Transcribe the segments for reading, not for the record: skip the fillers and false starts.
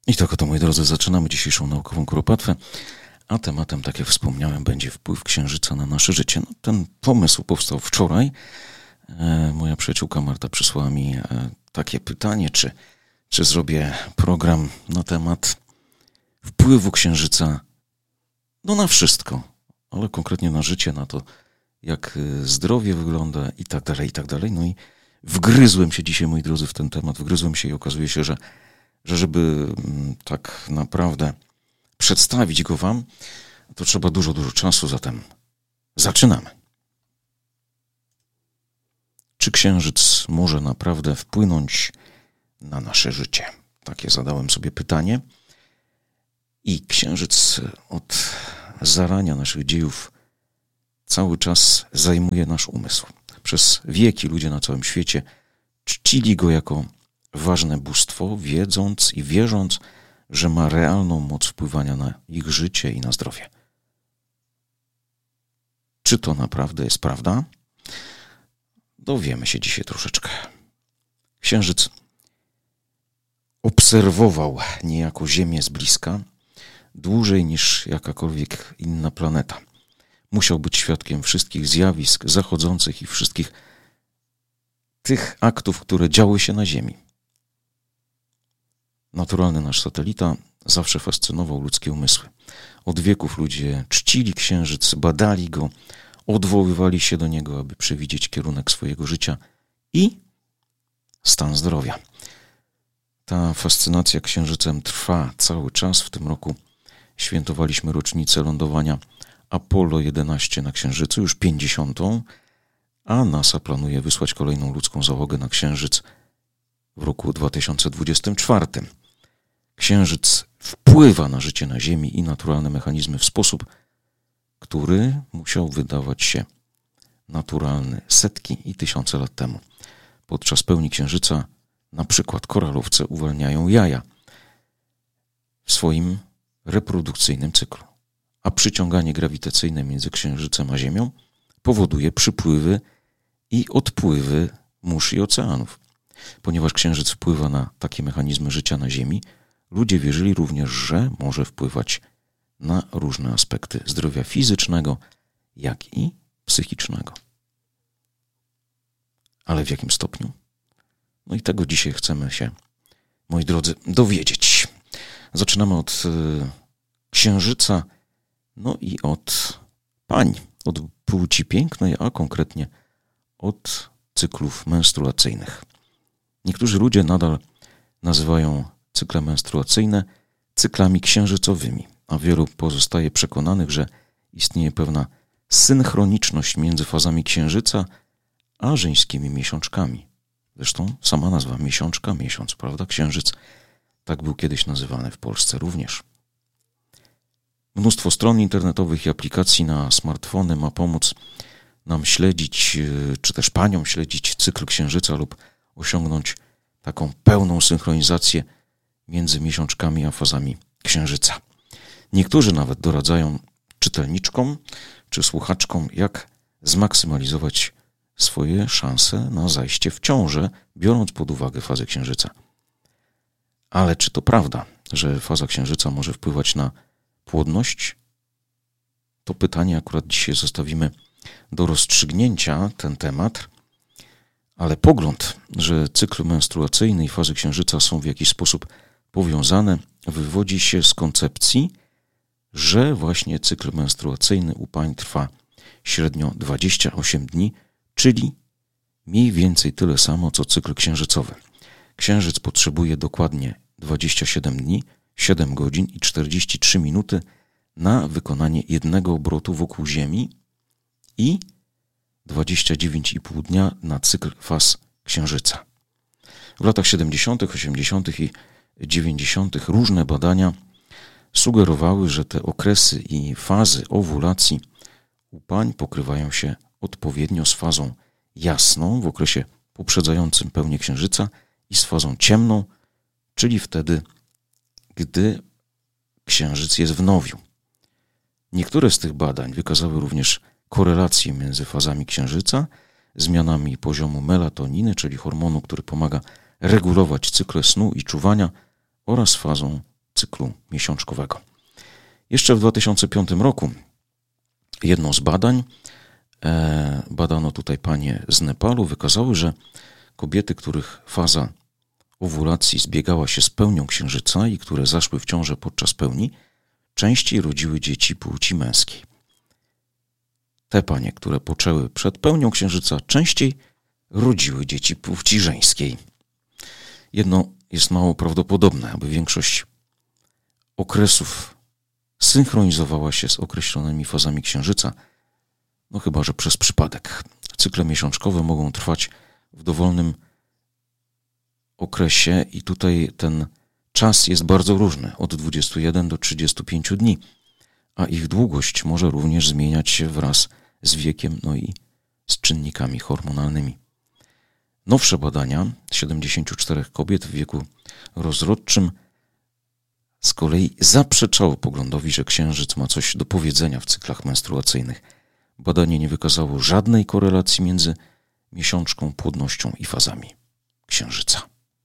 I tak oto, moi drodzy, zaczynamy dzisiejszą naukową kuropatwę, a tematem, tak jak wspomniałem, będzie wpływ Księżyca na nasze życie. No, ten pomysł powstał wczoraj. Moja przyjaciółka Marta przysłała mi takie pytanie, czy zrobię program na temat wpływu Księżyca na wszystko, ale konkretnie na życie, na to, jak zdrowie wygląda i tak dalej. No i wgryzłem się dzisiaj, moi drodzy, w ten temat, i okazuje się, że żeby tak naprawdę przedstawić go wam, to trzeba dużo czasu, zatem zaczynamy. Czy Księżyc może naprawdę wpłynąć na nasze życie? Takie zadałem sobie pytanie. I Księżyc od zarania naszych dziejów cały czas zajmuje nasz umysł. Przez wieki ludzie na całym świecie czcili go jako ważne bóstwo, wiedząc i wierząc, że ma realną moc wpływania na ich życie i na zdrowie. Czy to naprawdę jest prawda? Dowiemy się dzisiaj troszeczkę. Księżyc obserwował niejako Ziemię z bliska dłużej niż jakakolwiek inna planeta. Musiał być świadkiem wszystkich zjawisk zachodzących i wszystkich tych aktów, które działy się na Ziemi. Naturalny nasz satelita zawsze fascynował ludzkie umysły. Od wieków ludzie czcili Księżyc, badali go, odwoływali się do niego, aby przewidzieć kierunek swojego życia i stan zdrowia. Ta fascynacja Księżycem trwa cały czas. W tym roku świętowaliśmy rocznicę lądowania Apollo 11 na Księżycu, już 50., a NASA planuje wysłać kolejną ludzką załogę na Księżyc w roku 2024. Księżyc wpływa na życie na Ziemi i naturalne mechanizmy w sposób, który musiał wydawać się naturalny setki i tysiące lat temu. Podczas pełni Księżyca na przykład koralowce uwalniają jaja w swoim reprodukcyjnym cyklu, a przyciąganie grawitacyjne między Księżycem a Ziemią powoduje przypływy i odpływy mórz i oceanów. Ponieważ Księżyc wpływa na takie mechanizmy życia na Ziemi, ludzie wierzyli również, że może wpływać na różne aspekty zdrowia fizycznego, jak i psychicznego. Ale w jakim stopniu? No i tego dzisiaj chcemy się, moi drodzy, dowiedzieć. Zaczynamy od Księżyca, no i od pań, od płci pięknej, a konkretnie od cyklów menstruacyjnych. Niektórzy ludzie nadal nazywają cykle menstruacyjne cyklami księżycowymi, a wielu pozostaje przekonanych, że istnieje pewna synchroniczność między fazami Księżyca a żeńskimi miesiączkami. Zresztą sama nazwa miesiączka, miesiąc, prawda? Księżyc tak był kiedyś nazywany w Polsce również. Mnóstwo stron internetowych i aplikacji na smartfony ma pomóc nam śledzić, czy też paniom śledzić cykl Księżyca lub osiągnąć taką pełną synchronizację między miesiączkami a fazami Księżyca. Niektórzy nawet doradzają czytelniczkom czy słuchaczkom, jak zmaksymalizować swoje szanse na zajście w ciążę, biorąc pod uwagę fazę Księżyca. Ale czy to prawda, że faza Księżyca może wpływać na płodność? To pytanie akurat dzisiaj zostawimy do rozstrzygnięcia, ten temat, ale pogląd, że cykl menstruacyjny i fazy Księżyca są w jakiś sposób powiązane, wywodzi się z koncepcji, że właśnie cykl menstruacyjny u pań trwa średnio 28 dni, czyli mniej więcej tyle samo, co cykl księżycowy. Księżyc potrzebuje dokładnie 27 dni, 7 godzin i 43 minuty na wykonanie jednego obrotu wokół Ziemi i 29,5 dnia na cykl faz Księżyca. W latach 70., 80. i 90. różne badania sugerowały, że te okresy i fazy owulacji u pań pokrywają się odpowiednio z fazą jasną w okresie poprzedzającym pełnię Księżyca i z fazą ciemną, czyli wtedy, gdy Księżyc jest w nowiu. Niektóre z tych badań wykazały również korelację między fazami Księżyca, zmianami poziomu melatoniny, czyli hormonu, który pomaga regulować cykle snu i czuwania, oraz fazą cyklu miesiączkowego. Jeszcze w 2005 roku jedno z badań, badano tutaj panie z Nepalu, wykazały, że kobiety, których faza owulacji zbiegała się z pełnią księżyca i które zaszły w ciążę podczas pełni, częściej rodziły dzieci płci męskiej. Te panie, które poczęły przed pełnią księżyca, częściej rodziły dzieci płci żeńskiej. Jedno jest mało prawdopodobne, aby większość okresów synchronizowała się z określonymi fazami księżyca, no chyba że przez przypadek. Cykle miesiączkowe mogą trwać w dowolnym okresie i tutaj ten czas jest bardzo różny, od 21 do 35 dni, a ich długość może również zmieniać się wraz z wiekiem, no i z czynnikami hormonalnymi. Nowsze badania 74 kobiet w wieku rozrodczym z kolei zaprzeczało poglądowi, że księżyc ma coś do powiedzenia w cyklach menstruacyjnych. Badanie nie wykazało żadnej korelacji między miesiączką, płodnością i fazami księżyca.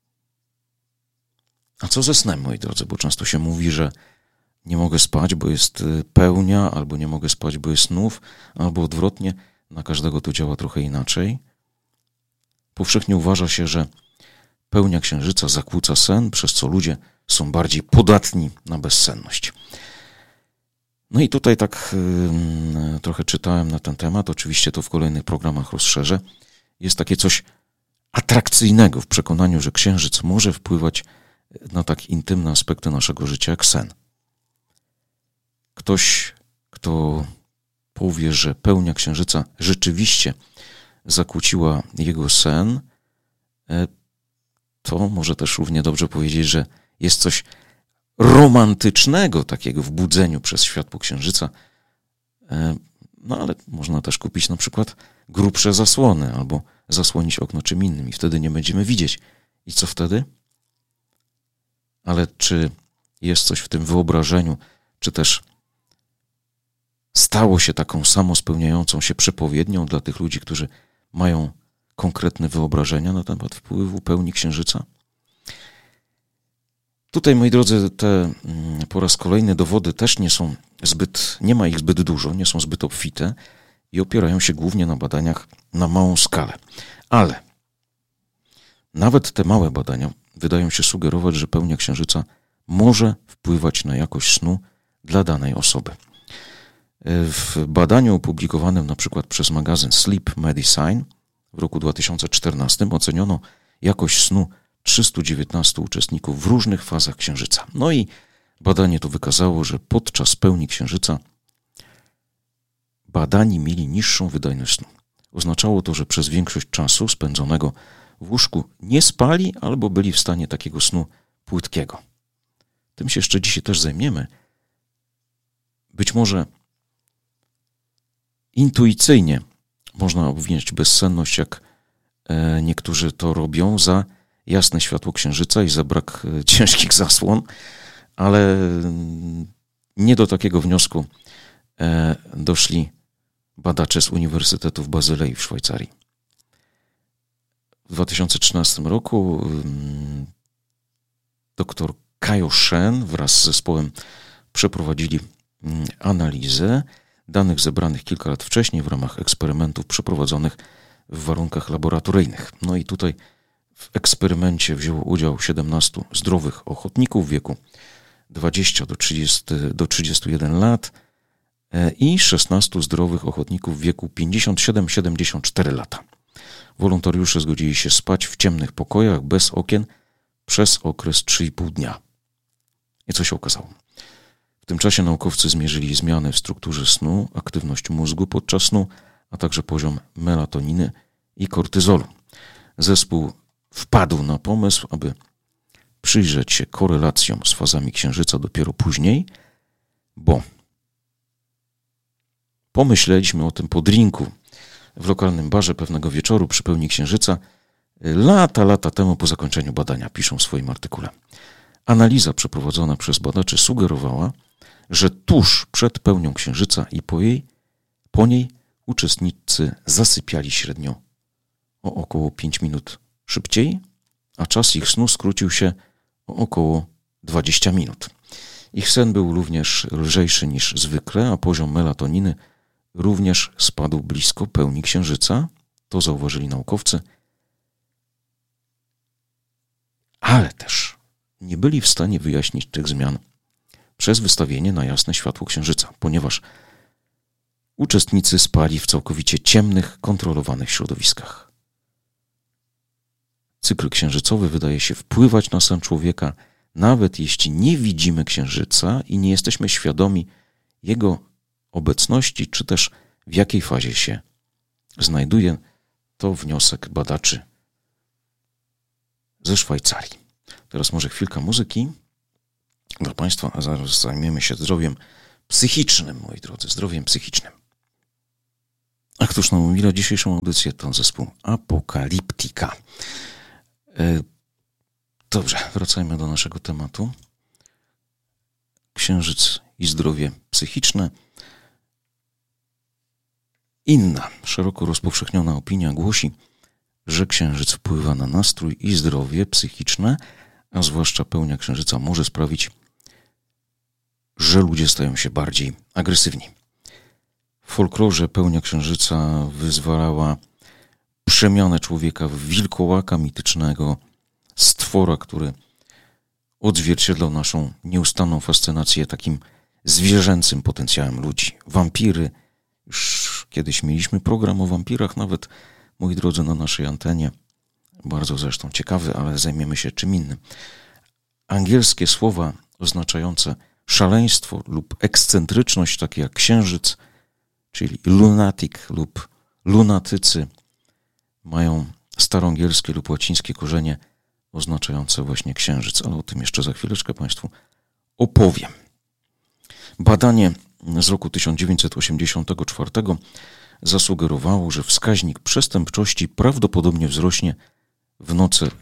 A co ze snem, moi drodzy? Bo często się mówi, że nie mogę spać, bo jest pełnia, albo nie mogę spać, bo jest snów, albo odwrotnie. Na każdego to działa trochę inaczej. Powszechnie uważa się, że pełnia księżyca zakłóca sen, przez co ludzie są bardziej podatni na bezsenność. No i tutaj tak trochę czytałem na ten temat, oczywiście to w kolejnych programach rozszerzę. Jest takie coś atrakcyjnego w przekonaniu, że księżyc może wpływać na tak intymne aspekty naszego życia jak sen. Ktoś, kto powie, że pełnia księżyca rzeczywiście zakłóciła jego sen, to może też równie dobrze powiedzieć, że jest coś romantycznego takiego w budzeniu przez światło księżyca. No ale można też kupić na przykład grubsze zasłony albo zasłonić okno czym innym i wtedy nie będziemy widzieć. I co wtedy? Ale czy jest coś w tym wyobrażeniu, czy też stało się taką samospełniającą się przepowiednią dla tych ludzi, którzy mają konkretne wyobrażenia na temat wpływu pełni księżyca? Tutaj, moi drodzy, te po raz kolejny dowody też nie ma ich zbyt dużo, nie są zbyt obfite i opierają się głównie na badaniach na małą skalę. Ale nawet te małe badania wydają się sugerować, że pełnia księżyca może wpływać na jakość snu dla danej osoby. W badaniu opublikowanym na przykład przez magazyn Sleep Medicine w roku 2014 oceniono jakość snu 319 uczestników w różnych fazach księżyca. No i badanie to wykazało, że podczas pełni księżyca badani mieli niższą wydajność snu. Oznaczało to, że przez większość czasu spędzonego w łóżku nie spali albo byli w stanie takiego snu płytkiego. Tym się jeszcze dzisiaj też zajmiemy. Być może intuicyjnie można obwiniać bezsenność, jak niektórzy to robią, za jasne światło księżyca i za brak ciężkich zasłon, ale nie do takiego wniosku doszli badacze z Uniwersytetu w Bazylei w Szwajcarii. W 2013 roku dr Kajo Shen wraz z zespołem przeprowadzili analizę danych zebranych kilka lat wcześniej w ramach eksperymentów przeprowadzonych w warunkach laboratoryjnych. No i tutaj w eksperymencie wzięło udział 17 zdrowych ochotników w wieku 20 do 31 lat i 16 zdrowych ochotników w wieku 57-74 lata. Wolontariusze zgodzili się spać w ciemnych pokojach bez okien przez okres 3,5 dnia. I co się okazało? W tym czasie naukowcy zmierzyli zmiany w strukturze snu, aktywność mózgu podczas snu, a także poziom melatoniny i kortyzolu. Zespół wpadł na pomysł, aby przyjrzeć się korelacjom z fazami księżyca dopiero później, bo pomyśleliśmy o tym po drinku w lokalnym barze pewnego wieczoru przy pełni księżyca lata temu po zakończeniu badania, piszą w swoim artykule. Analiza przeprowadzona przez badaczy sugerowała, że tuż przed pełnią księżyca i po niej uczestnicy zasypiali średnio o około 5 minut szybciej, a czas ich snu skrócił się o około 20 minut. Ich sen był również lżejszy niż zwykle, a poziom melatoniny również spadł blisko pełni księżyca. To zauważyli naukowcy. Ale też nie byli w stanie wyjaśnić tych zmian przez wystawienie na jasne światło księżyca, ponieważ uczestnicy spali w całkowicie ciemnych, kontrolowanych środowiskach. Cykl księżycowy wydaje się wpływać na sen człowieka, nawet jeśli nie widzimy księżyca i nie jesteśmy świadomi jego obecności, czy też w jakiej fazie się znajduje. To wniosek badaczy ze Szwajcarii. Teraz może chwilka muzyki dla Państwa, a zaraz zajmiemy się zdrowiem psychicznym, moi drodzy, zdrowiem psychicznym. A któż nam umila dzisiejszą audycję? To zespół Apokaliptika. Dobrze, wracajmy do naszego tematu. Księżyc i zdrowie psychiczne. Inna, szeroko rozpowszechniona opinia głosi, że księżyc wpływa na nastrój i zdrowie psychiczne, a zwłaszcza pełnia księżyca może sprawić, że ludzie stają się bardziej agresywni. W folklorze pełnia księżyca wyzwalała przemianę człowieka w wilkołaka mitycznego stwora, który odzwierciedlał naszą nieustanną fascynację takim zwierzęcym potencjałem ludzi. Wampiry. Już kiedyś mieliśmy program o wampirach, nawet, moi drodzy, na naszej antenie. Bardzo zresztą ciekawy, ale zajmiemy się czym innym. Angielskie słowa oznaczające szaleństwo lub ekscentryczność, takie jak księżyc, czyli lunatic lub lunatycy, mają staroangielskie lub łacińskie korzenie oznaczające właśnie księżyc, ale o tym jeszcze za chwileczkę Państwu opowiem. Badanie z roku 1984 zasugerowało, że wskaźnik przestępczości prawdopodobnie wzrośnie w nocy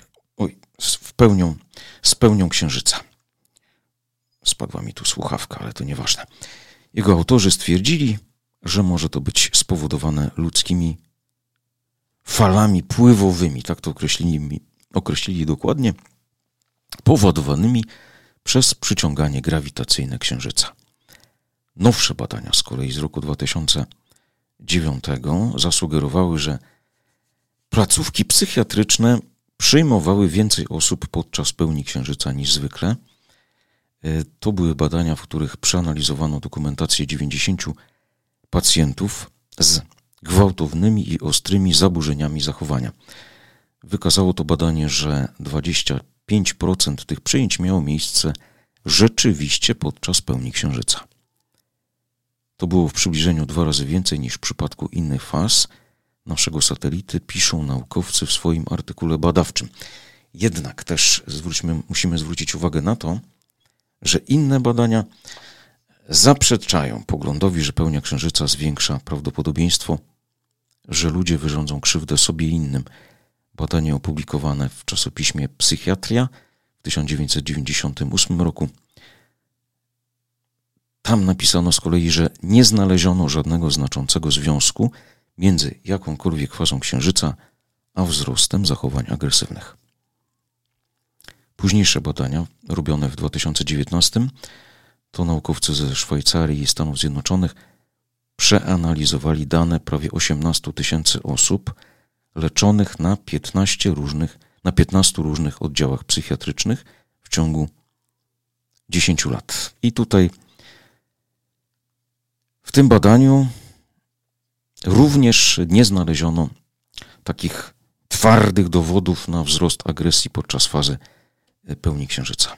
z pełnią księżyca. Spadła mi tu słuchawka, ale to nieważne. Jego autorzy stwierdzili, że może to być spowodowane ludzkimi falami pływowymi, tak to określili dokładnie, powodowanymi przez przyciąganie grawitacyjne księżyca. Nowsze badania z kolei z roku 2009 zasugerowały, że placówki psychiatryczne przyjmowały więcej osób podczas pełni księżyca niż zwykle. To były badania, w których przeanalizowano dokumentację 90 pacjentów z gwałtownymi i ostrymi zaburzeniami zachowania. Wykazało to badanie, że 25% tych przyjęć miało miejsce rzeczywiście podczas pełni księżyca. To było w przybliżeniu 2 razy więcej niż w przypadku innych faz naszego satelity, piszą naukowcy w swoim artykule badawczym. Jednak też musimy zwrócić uwagę na to, że inne badania zaprzeczają poglądowi, że pełnia księżyca zwiększa prawdopodobieństwo, że ludzie wyrządzą krzywdę sobie i innym. Badanie opublikowane w czasopiśmie Psychiatria w 1998 roku. Tam napisano z kolei, że nie znaleziono żadnego znaczącego związku między jakąkolwiek fazą księżyca a wzrostem zachowań agresywnych. Późniejsze badania, robione w 2019, to naukowcy ze Szwajcarii i Stanów Zjednoczonych przeanalizowali dane prawie 18 000 osób leczonych na 15 różnych oddziałach psychiatrycznych w ciągu 10 lat. I tutaj w tym badaniu również nie znaleziono takich twardych dowodów na wzrost agresji podczas fazy pełni księżyca.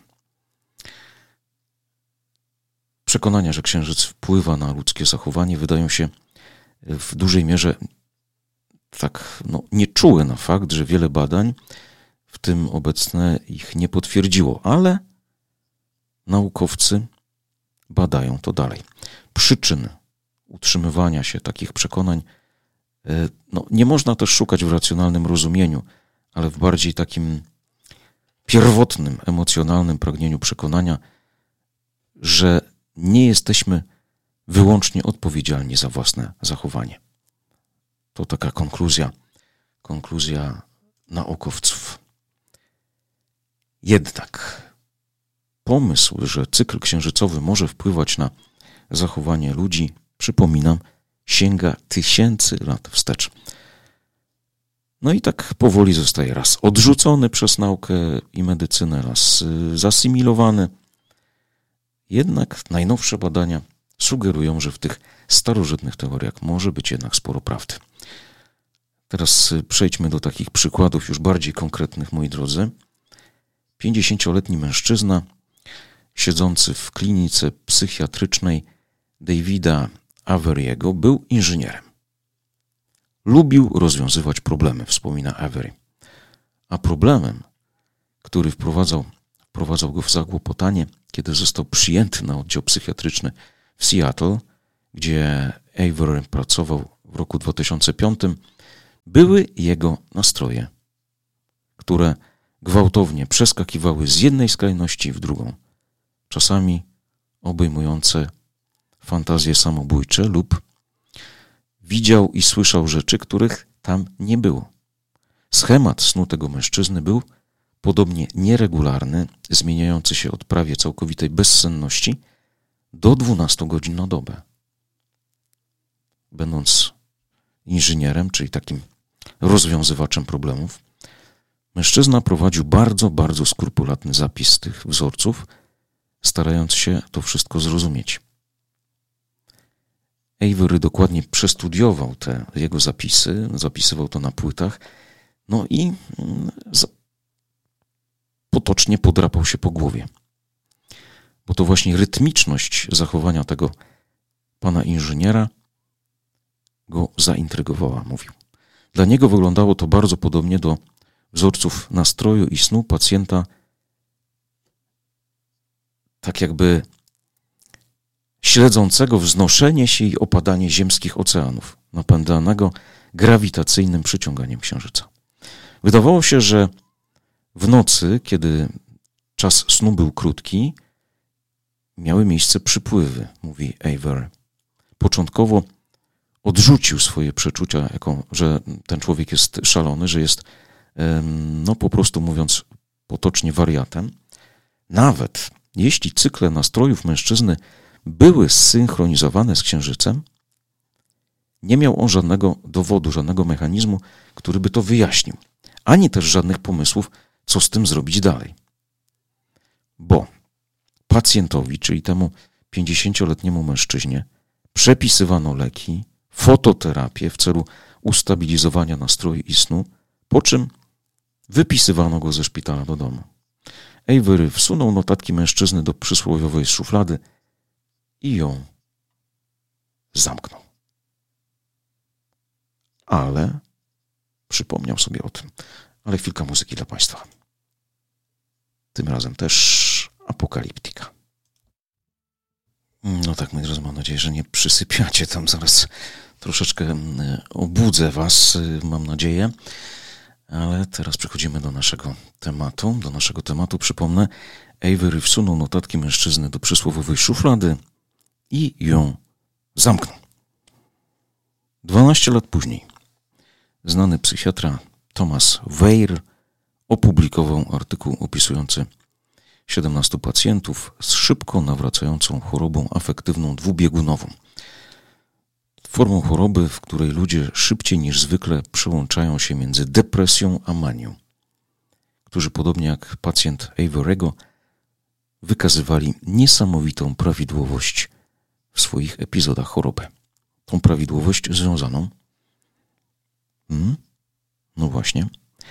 Przekonania, że księżyc wpływa na ludzkie zachowanie, wydają się w dużej mierze tak nieczułe na fakt, że wiele badań, w tym obecne, ich nie potwierdziło, ale naukowcy badają to dalej. Przyczyn utrzymywania się takich przekonań nie można też szukać w racjonalnym rozumieniu, ale w bardziej takim pierwotnym, emocjonalnym pragnieniu przekonania, że nie jesteśmy wyłącznie odpowiedzialni za własne zachowanie. To taka konkluzja naukowców. Jednak pomysł, że cykl księżycowy może wpływać na zachowanie ludzi, przypominam, sięga tysięcy lat wstecz. No i tak powoli zostaje raz odrzucony przez naukę i medycynę, raz zasymilowany. Jednak najnowsze badania sugerują, że w tych starożytnych teoriach może być jednak sporo prawdy. Teraz przejdźmy do takich przykładów już bardziej konkretnych, moi drodzy. 50-letni mężczyzna siedzący w klinice psychiatrycznej Davida Avery'ego był inżynierem. Lubił rozwiązywać problemy, wspomina Avery. A problemem, który wprowadzał go w zakłopotanie, kiedy został przyjęty na oddział psychiatryczny w Seattle, gdzie Avery pracował w roku 2005, były jego nastroje, które gwałtownie przeskakiwały z jednej skrajności w drugą, czasami obejmujące fantazje samobójcze lub widział i słyszał rzeczy, których tam nie było. Schemat snu tego mężczyzny był podobnie nieregularny, zmieniający się od prawie całkowitej bezsenności do 12 godzin na dobę. Będąc inżynierem, czyli takim rozwiązywaczem problemów, mężczyzna prowadził bardzo skrupulatny zapis tych wzorców, starając się to wszystko zrozumieć. Avery dokładnie przestudiował te jego zapisy, zapisywał to na płytach, no i potocznie podrapał się po głowie. Bo to właśnie rytmiczność zachowania tego pana inżyniera go zaintrygowała, mówił. Dla niego wyglądało to bardzo podobnie do wzorców nastroju i snu pacjenta, tak jakby śledzącego wznoszenie się i opadanie ziemskich oceanów, napędzanego grawitacyjnym przyciąganiem księżyca. Wydawało się, że w nocy, kiedy czas snu był krótki, miały miejsce przypływy, mówi Avery. Początkowo odrzucił swoje przeczucia, że ten człowiek jest szalony, że jest, po prostu mówiąc potocznie, wariatem. Nawet jeśli cykle nastrojów mężczyzny były zsynchronizowane z księżycem, nie miał on żadnego dowodu, żadnego mechanizmu, który by to wyjaśnił, ani też żadnych pomysłów, co z tym zrobić dalej. Bo pacjentowi, czyli temu 50-letniemu mężczyźnie, przepisywano leki, fototerapię w celu ustabilizowania nastroju i snu, po czym wypisywano go ze szpitala do domu. Avery wsunął notatki mężczyzny do przysłowiowej szuflady i ją zamknął. Ale przypomniał sobie o tym. Ale chwilka muzyki dla Państwa. Tym razem też apokaliptyka. No tak, moi drodzy, mam nadzieję, że nie przysypiacie tam. Zaraz troszeczkę obudzę Was, mam nadzieję. Ale teraz przechodzimy do naszego tematu. Przypomnę, Avery wsunął notatki mężczyzny do przysłowiowej szuflady i ją zamknął. 12 lat później znany psychiatra Thomas Weir opublikował artykuł opisujący 17 pacjentów z szybko nawracającą chorobą afektywną dwubiegunową. Formą choroby, w której ludzie szybciej niż zwykle przełączają się między depresją a manią, którzy podobnie jak pacjent Avery'ego wykazywali niesamowitą prawidłowość w swoich epizodach choroby. Tą prawidłowość związaną no właśnie.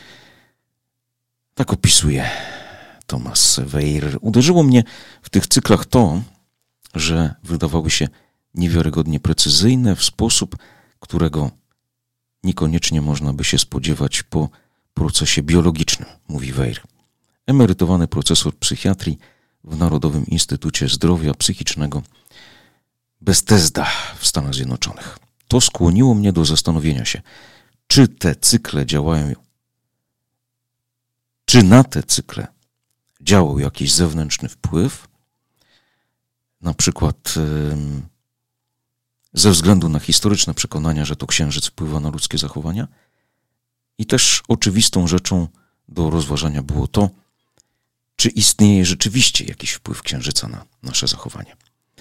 Tak opisuje Thomas Weir. Uderzyło mnie w tych cyklach to, że wydawały się niewiarygodnie precyzyjne w sposób, którego niekoniecznie można by się spodziewać po procesie biologicznym, mówi Weir. Emerytowany profesor psychiatrii w Narodowym Instytucie Zdrowia Psychicznego Bethesda w Stanach Zjednoczonych. To skłoniło mnie do zastanowienia się, czy te cykle działają, czy na te cykle działał jakiś zewnętrzny wpływ, na przykład ze względu na historyczne przekonania, że to księżyc wpływa na ludzkie zachowania. I też oczywistą rzeczą do rozważania było to, czy istnieje rzeczywiście jakiś wpływ Księżyca na nasze zachowanie.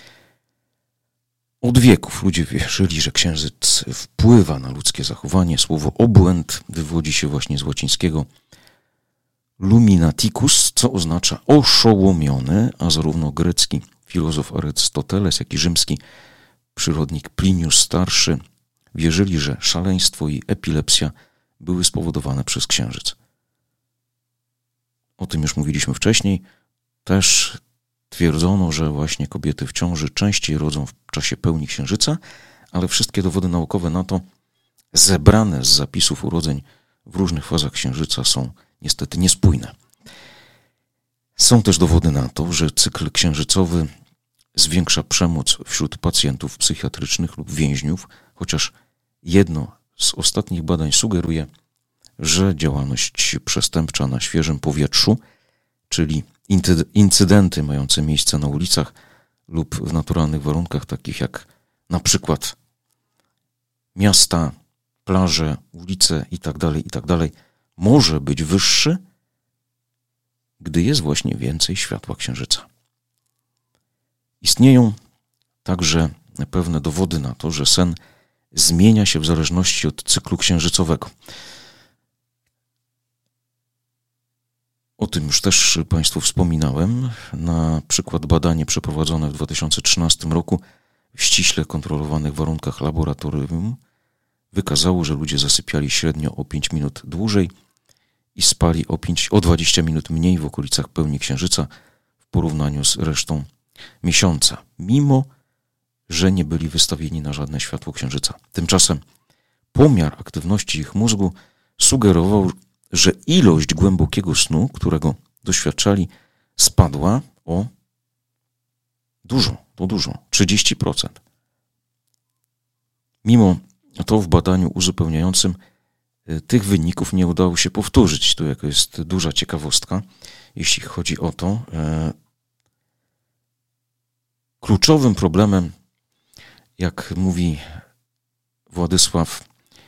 Od wieków ludzie wierzyli, że Księżyc wpływa na ludzkie zachowanie. Słowo obłęd wywodzi się właśnie z łacińskiego luminaticus, co oznacza oszołomiony, a zarówno grecki filozof Arystoteles, jak i rzymski przyrodnik Plinius Starszy wierzyli, że szaleństwo i epilepsja były spowodowane przez Księżyc. O tym już mówiliśmy wcześniej. Też twierdzono, że właśnie kobiety w ciąży częściej rodzą w czasie pełni Księżyca, ale wszystkie dowody naukowe na to zebrane z zapisów urodzeń w różnych fazach Księżyca są niestety niespójne. Są też dowody na to, że cykl księżycowy zwiększa przemoc wśród pacjentów psychiatrycznych lub więźniów, chociaż jedno z ostatnich badań sugeruje, że działalność przestępcza na świeżym powietrzu, czyli incydenty mające miejsce na ulicach lub w naturalnych warunkach, takich jak na przykład miasta, plaże, ulice itd., może być wyższy, gdy jest właśnie więcej światła Księżyca. Istnieją także pewne dowody na to, że sen zmienia się w zależności od cyklu księżycowego. O tym już też Państwu wspominałem. Na przykład badanie przeprowadzone w 2013 roku w ściśle kontrolowanych warunkach laboratorium wykazało, że ludzie zasypiali średnio o 5 minut dłużej i spali o 20 minut mniej w okolicach pełni Księżyca w porównaniu z resztą miesiąca, mimo że nie byli wystawieni na żadne światło Księżyca. Tymczasem pomiar aktywności ich mózgu sugerował, że ilość głębokiego snu, którego doświadczali, spadła o dużo, 30%. Mimo to w badaniu uzupełniającym tych wyników nie udało się powtórzyć. Tu jako jest duża ciekawostka, jeśli chodzi o to. Kluczowym problemem, jak mówi Władysław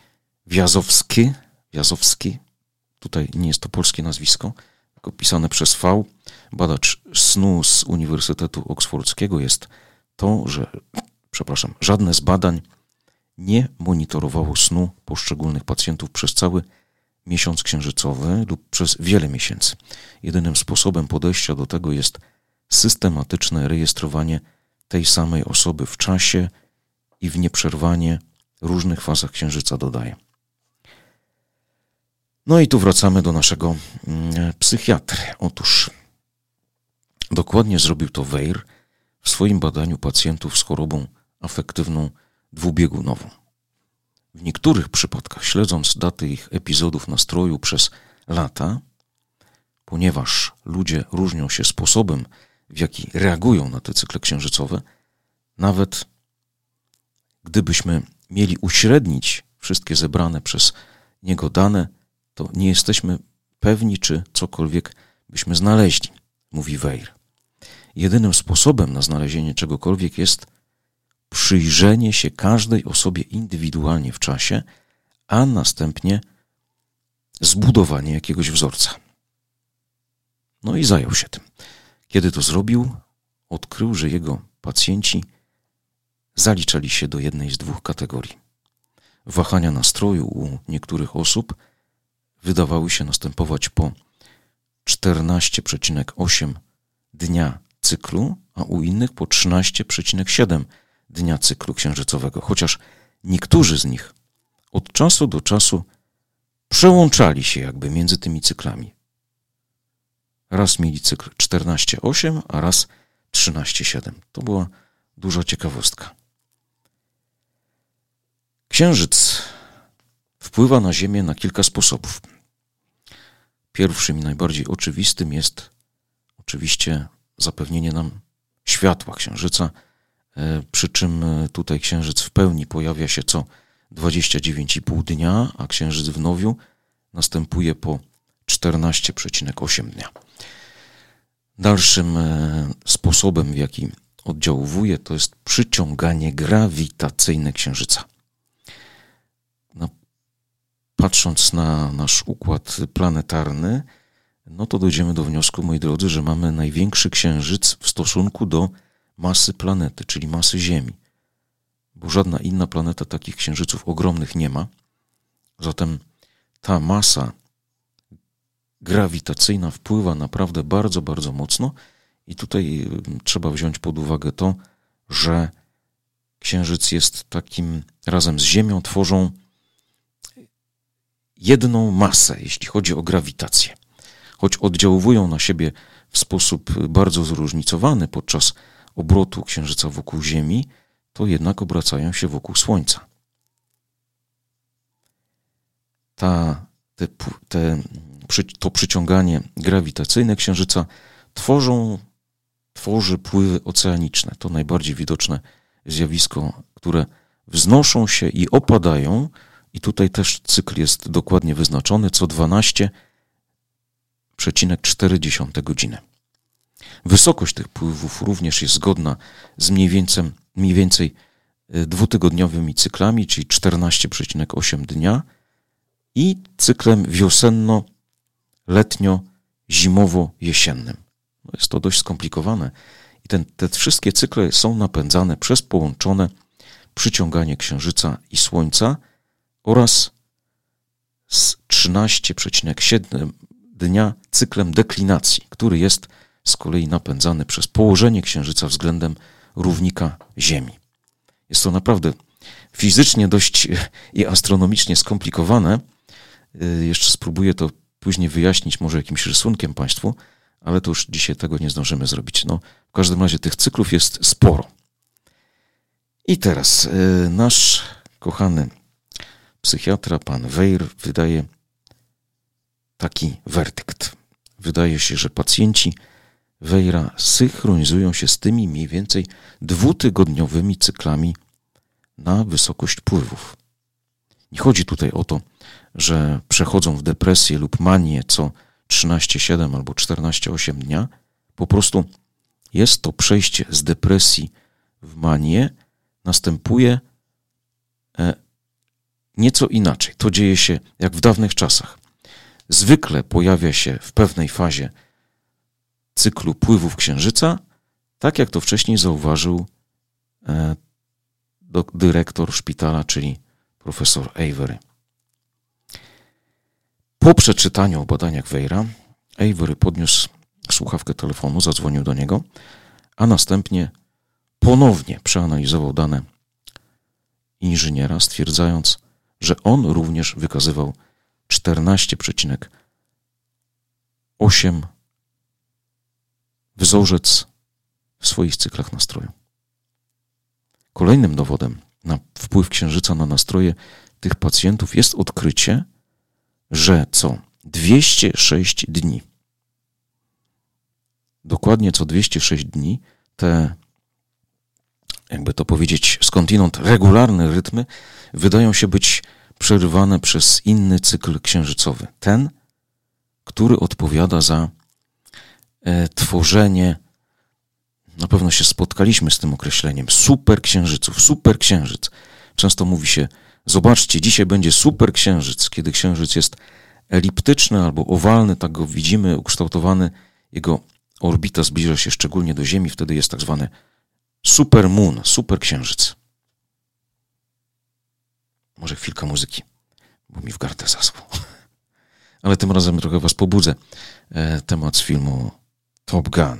Wiazowski, tutaj nie jest to polskie nazwisko, tylko pisane przez V, badacz snu z Uniwersytetu Oksfordzkiego, jest to, że, żadne z badań nie monitorowało snu poszczególnych pacjentów przez cały miesiąc księżycowy lub przez wiele miesięcy. Jedynym sposobem podejścia do tego jest systematyczne rejestrowanie tej samej osoby w czasie i w nieprzerwanie różnych fazach księżyca, dodaje. No i tu wracamy do naszego psychiatry. Otóż dokładnie zrobił to Weir w swoim badaniu pacjentów z chorobą afektywną dwubiegunową. W niektórych przypadkach, śledząc daty ich epizodów nastroju przez lata, ponieważ ludzie różnią się sposobem, w jaki reagują na te cykle księżycowe, nawet gdybyśmy mieli uśrednić wszystkie zebrane przez niego dane, to nie jesteśmy pewni, czy cokolwiek byśmy znaleźli, mówi Weir. Jedynym sposobem na znalezienie czegokolwiek jest przyjrzenie się każdej osobie indywidualnie w czasie, a następnie zbudowanie jakiegoś wzorca. No i zajął się tym. Kiedy to zrobił, odkrył, że jego pacjenci zaliczali się do jednej z dwóch kategorii. Wahania nastroju u niektórych osób wydawały się następować po 14,8 dnia cyklu, a u innych po 13,7 dnia cyklu księżycowego, chociaż niektórzy z nich od czasu do czasu przełączali się jakby między tymi cyklami. Raz mieli cykl 14,8, a raz 13,7. To była duża ciekawostka. Księżyc wpływa na Ziemię na kilka sposobów. Pierwszym i najbardziej oczywistym jest oczywiście zapewnienie nam światła Księżyca, przy czym tutaj Księżyc w pełni pojawia się co 29,5 dnia, a Księżyc w nowiu następuje po 14,8 dnia. Dalszym sposobem, w jaki oddziałuje, to jest przyciąganie grawitacyjne Księżyca. Patrząc na nasz układ planetarny, no to dojdziemy do wniosku, moi drodzy, że mamy największy księżyc w stosunku do masy planety, czyli masy Ziemi. Bo żadna inna planeta takich księżyców ogromnych nie ma. Zatem ta masa grawitacyjna wpływa naprawdę bardzo, bardzo mocno i tutaj trzeba wziąć pod uwagę to, że Księżyc jest takim, razem z Ziemią tworzą jedną masę, jeśli chodzi o grawitację. Choć oddziałują na siebie w sposób bardzo zróżnicowany podczas obrotu Księżyca wokół Ziemi, to jednak obracają się wokół Słońca. To przyciąganie grawitacyjne Księżyca tworzy pływy oceaniczne. To najbardziej widoczne zjawisko, które wznoszą się i opadają, i tutaj też cykl jest dokładnie wyznaczony, co 12,4 godziny. Wysokość tych pływów również jest zgodna z mniej więcej dwutygodniowymi cyklami, czyli 14,8 dnia i cyklem wiosenno-letnio-zimowo-jesiennym. No jest to dość skomplikowane i te wszystkie cykle są napędzane przez połączone przyciąganie Księżyca i Słońca oraz z 13,7 dnia cyklem deklinacji, który jest z kolei napędzany przez położenie Księżyca względem równika Ziemi. Jest to naprawdę fizycznie dość i astronomicznie skomplikowane. Jeszcze spróbuję to później wyjaśnić może jakimś rysunkiem Państwu, ale to już dzisiaj tego nie zdążymy zrobić. No, w każdym razie tych cyklów jest sporo. I teraz nasz kochany psychiatra, pan Weir, wydaje taki werdykt. Wydaje się, że pacjenci Weira synchronizują się z tymi mniej więcej dwutygodniowymi cyklami na wysokość pływów. Nie chodzi tutaj o to, że przechodzą w depresję lub manię co 13,7 albo 14,8 dnia. Po prostu jest to przejście z depresji w manię, następuje nieco inaczej. To dzieje się jak w dawnych czasach. Zwykle pojawia się w pewnej fazie cyklu pływów Księżyca, tak jak to wcześniej zauważył dyrektor szpitala, czyli profesor Avery. Po przeczytaniu o badaniach Weira, Avery podniósł słuchawkę telefonu, zadzwonił do niego, a następnie ponownie przeanalizował dane inżyniera, stwierdzając, że on również wykazywał 14,8 wzorzec w swoich cyklach nastroju. Kolejnym dowodem na wpływ Księżyca na nastroje tych pacjentów jest odkrycie, że co 206 dni, dokładnie co 206 dni, te, jakby to powiedzieć, skądinąd regularne rytmy wydają się być przerywane przez inny cykl księżycowy. Ten, który odpowiada za tworzenie, na pewno się spotkaliśmy z tym określeniem, superksiężyców, superksiężyc. Często mówi się, zobaczcie, dzisiaj będzie superksiężyc, kiedy księżyc jest eliptyczny albo owalny, tak go widzimy, ukształtowany, jego orbita zbliża się szczególnie do Ziemi, wtedy jest tak zwany supermoon, superksiężyc. Może chwilka muzyki, bo mi w gardle zaschło. Ale tym razem trochę was pobudzę. Temat z filmu Top Gun.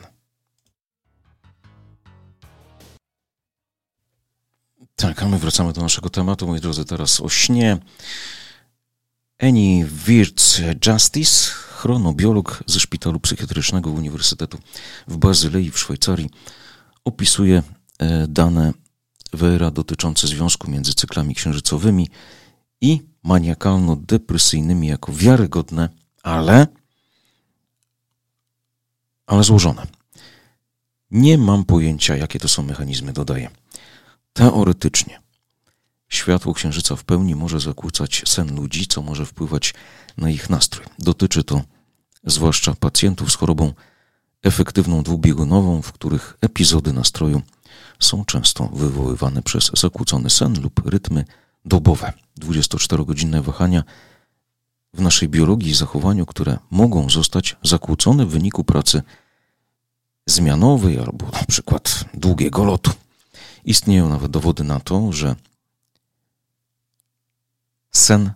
Tak, a my wracamy do naszego tematu, moi drodzy, teraz o śnie. Annie Wirtz-Justice, chronobiolog ze Szpitalu Psychiatrycznego Uniwersytetu w Bazylei w Szwajcarii, opisuje dane Weira dotyczące związku między cyklami księżycowymi i maniakalno-depresyjnymi jako wiarygodne, ale złożone. Nie mam pojęcia, jakie to są mechanizmy, dodaję. Teoretycznie światło księżyca w pełni może zakłócać sen ludzi, co może wpływać na ich nastrój. Dotyczy to zwłaszcza pacjentów z chorobą efektywną dwubiegunową, w których epizody nastroju są często wywoływane przez zakłócony sen lub rytmy dobowe. 24-godzinne wahania w naszej biologii i zachowaniu, które mogą zostać zakłócone w wyniku pracy zmianowej albo na przykład długiego lotu. Istnieją nawet dowody na to, że sen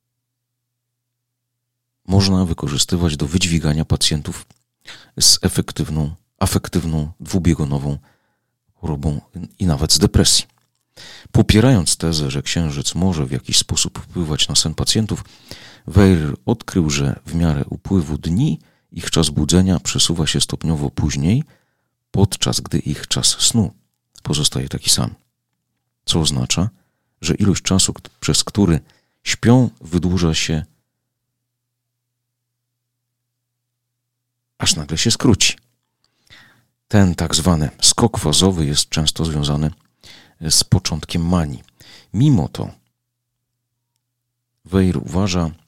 można wykorzystywać do wydźwigania pacjentów z afektywną, dwubiegunową chorobą i nawet z depresji. Popierając tezę, że księżyc może w jakiś sposób wpływać na sen pacjentów, Weir odkrył, że w miarę upływu dni ich czas budzenia przesuwa się stopniowo później, podczas gdy ich czas snu pozostaje taki sam. Co oznacza, że ilość czasu, przez który śpią, wydłuża się, aż nagle się skróci. Ten tak zwany skok fazowy jest często związany z początkiem manii. Mimo to Weir uważa,